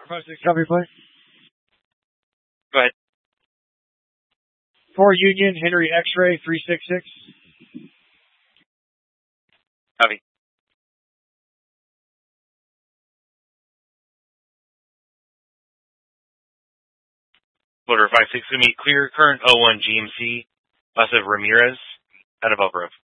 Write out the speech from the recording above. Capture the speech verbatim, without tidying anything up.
five six, copy, play. Go ahead. four Union, Henry X-ray, three six six. Copy. Motor five six, going to be clear current oh one G M C, Bus of Ramirez, out of Elk Grove.